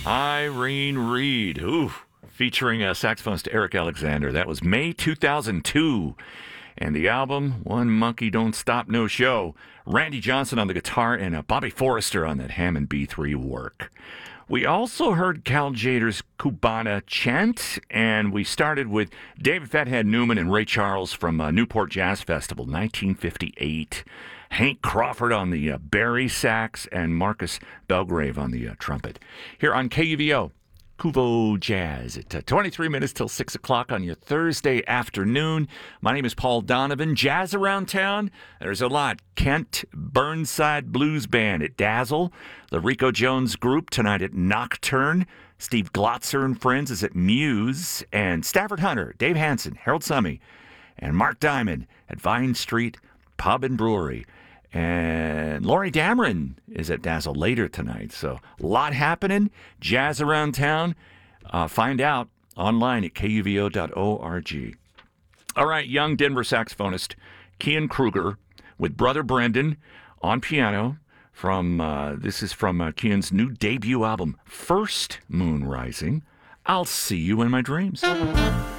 Irene Reed, featuring saxophonist Eric Alexander. That was May 2002. And the album, One Monkey Don't Stop No Show. Randy Johnson on the guitar and Bobby Forrester on that Hammond B3 work. We also heard Cal Tjader's Cubana Chant, and we started with David Fathead Newman and Ray Charles from Newport Jazz Festival, 1958. Hank Crawford on the Barry sax, and Marcus Belgrave on the trumpet. Here on KUVO, Kuvo Jazz at 23 minutes till 6 o'clock on your Thursday afternoon. My name is Paul Donovan. Jazz around town, there's a lot. Kent Burnside Blues Band at Dazzle. The Rico Jones Group tonight at Nocturne. Steve Glotzer and Friends is at Muse. And Stafford Hunter, Dave Hansen, Harold Summey, and Mark Diamond at Vine Street Pub and Brewery. And Laurie Dameron is at Dazzle later tonight. So a lot happening. Jazz around town. Find out online at kuvo.org. All right, young Denver saxophonist Kian Kruger with brother Brendan on piano. This is from Kian's new debut album, First Moon Rising. I'll See You in My Dreams.